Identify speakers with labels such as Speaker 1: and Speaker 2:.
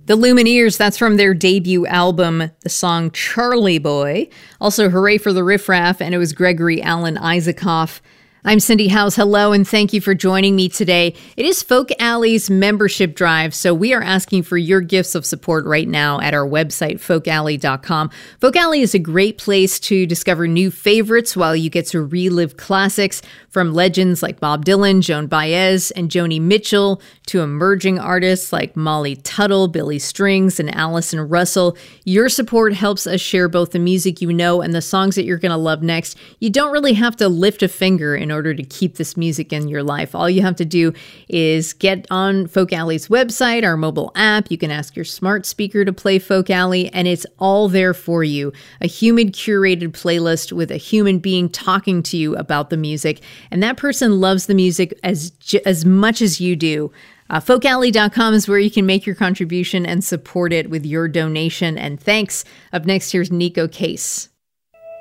Speaker 1: The Lumineers, that's from their debut album, the song Charlie Boy. Also, Hooray for the Riff Raff, and it was Gregory Alan Isaacoff. I'm Cindy Howes. Hello, and thank you for joining me today. It is Folk Alley's membership drive, so we are asking for your gifts of support right now at our website, folkalley.com. Folk Alley is a great place to discover new favorites while you get to relive classics from legends like Bob Dylan, Joan Baez, and Joni Mitchell to emerging artists like Molly Tuttle, Billy Strings, and Allison Russell. Your support helps us share both the music you know and the songs that you're going to love next. You don't really have to lift a finger in order to keep this music in your life. All you have to do is get on Folk Alley's website, our mobile app. You can ask your smart speaker to play Folk Alley, and it's all there for you. A human curated playlist with a human being talking to you about the music, and that person loves the music as much as you do. Folkalley.com is where you can make your contribution and support it with your donation. And thanks. Up next, here's Nico Case.